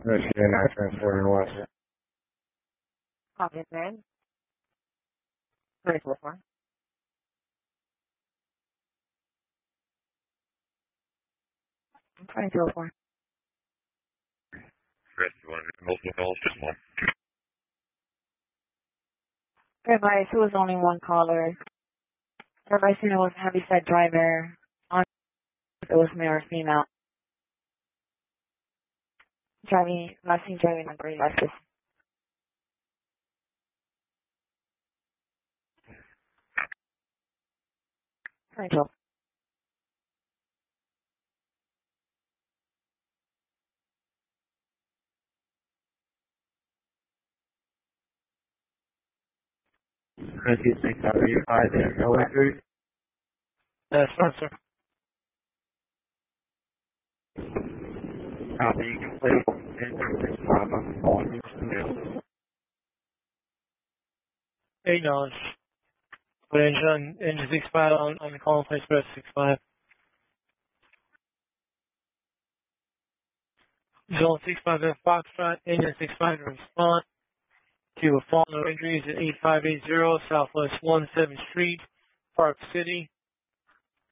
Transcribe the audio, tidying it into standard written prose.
Michigan 941. Copy it, man. 344. I'm trying to go for. Multiple calls, just one. Advice, it was only one caller. Advice, it was a heavy-set driver. On it was male or female. Last seen driving on green Lexus. Trying to go. Rescue 635, there's no injuries. That's fine, sir. Copy, you can play engine 65 on the phone, Houston Mill. Acknowledge. Put engine 65 on the call, place press 65. Zone 65 at Foxtrot, engine 65 to respond to a fall no injuries at 8580 Southwest 17th Street, Park City.